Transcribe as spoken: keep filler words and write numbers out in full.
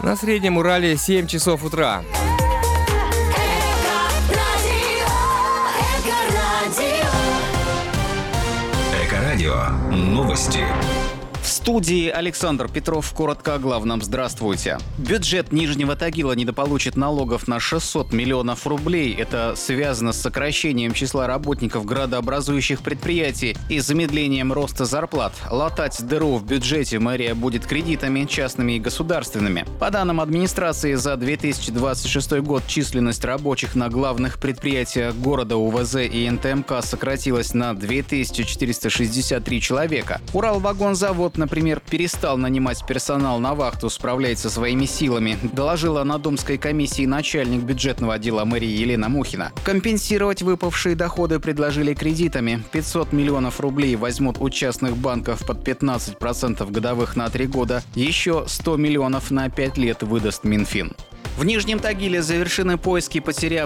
На Среднем Урале семь часов утра. Эко-радио. Новости. В студии Александр Петров. Коротко о главном. Здравствуйте. Бюджет Нижнего Тагила недополучит налогов на шестьсот миллионов рублей. Это связано с сокращением числа работников градообразующих предприятий и замедлением роста зарплат. Латать дыру в бюджете мэрия будет кредитами, частными и государственными. По данным администрации, за две тысячи двадцать шестой год численность рабочих на главных предприятиях города УВЗ и эн тэ эм ка сократилась на две тысячи четыреста шестьдесят три человека. Уралвагонзавод, например, перестал нанимать персонал на вахту, справляется своими силами, доложила на Думской комиссии начальник бюджетного отдела мэрии Елена Мухина. Компенсировать выпавшие доходы предложили кредитами. пятьсот миллионов рублей возьмут у частных банков под пятнадцать процентов годовых на три года. Еще сто миллионов на пять лет выдаст Минфин. В Нижнем Тагиле завершены поиски потерявших